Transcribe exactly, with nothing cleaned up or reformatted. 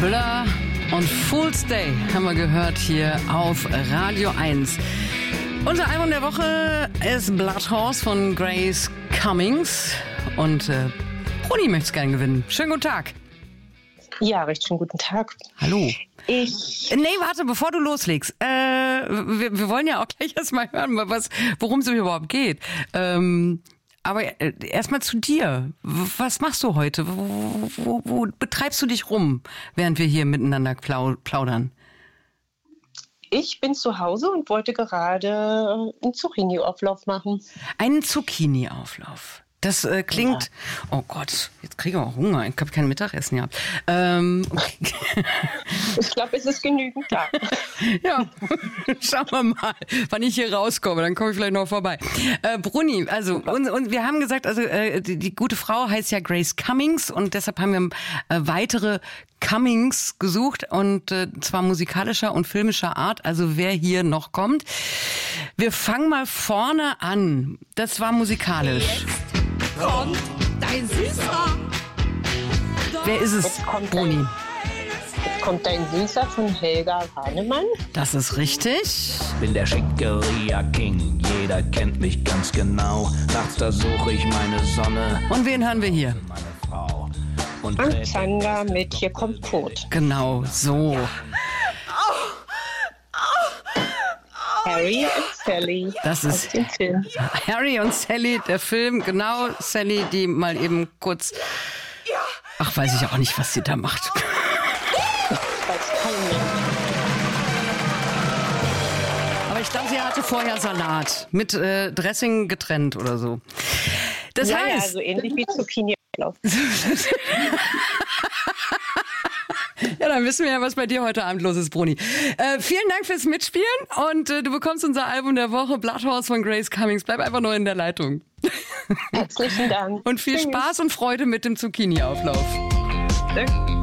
Blur und Fool's Day haben wir gehört hier auf Radio eins. Unser Album der Woche ist Blood Horse von Grace Cummings. Und äh, Bruni möchte es gerne gewinnen. Schönen guten Tag. Ja, recht schönen guten Tag. Hallo. Ich. Nee, warte, bevor du loslegst. Äh, wir, wir wollen ja auch gleich erstmal hören, was, worum es überhaupt geht. Ähm, aber äh, erstmal zu dir. Was machst du heute? Wo, wo, wo betreibst du dich rum, während wir hier miteinander plaudern? Ich bin zu Hause und wollte gerade einen Zucchini-Auflauf machen. Einen Zucchini-Auflauf. Das äh, klingt, ja. Oh Gott, jetzt kriege ich auch Hunger. Ich habe kein Mittagessen gehabt. Ähm, okay. Ich glaube, es ist genügend da. Ja, schauen wir mal, wann ich hier rauskomme. Dann komme ich vielleicht noch vorbei. Äh, Bruni, also und, und wir haben gesagt, also äh, die, die gute Frau heißt ja Grace Cummings und deshalb haben wir äh, weitere Cummings gesucht und äh, zwar musikalischer und filmischer Art. Also wer hier noch kommt. Wir fangen mal vorne an. Das war musikalisch. Kommt dein Süßer. Wer ist es, Bruni? Jetzt kommt dein Süßer von Helga Hahnemann. Das ist richtig. Bin der Schickeria-King, jeder kennt mich ganz genau. Nachts da suche ich meine Sonne. Und wen hören wir hier? Meine Frau. Und Und Zander mit Hier kommt Tod. Genau, so. Harry und Sally. Das aus ist dem Film. Harry und Sally, der Film. Genau, Sally, die mal eben kurz... Ach, weiß ich auch nicht, was sie da macht. Aber ich glaube, sie hatte vorher Salat mit äh, Dressing getrennt oder so. Das ja, heißt... Ja, so ähnlich wie Zucchini-Auflauf. Ja, dann wissen wir ja, was bei dir heute Abend los ist, Bruni. Äh, vielen Dank fürs Mitspielen und äh, du bekommst unser Album der Woche, Blood Horse von Grace Cummings. Bleib einfach nur in der Leitung. Herzlichen Dank. Und viel Tschüss. Spaß und Freude mit dem Zucchini-Auflauf. Danke.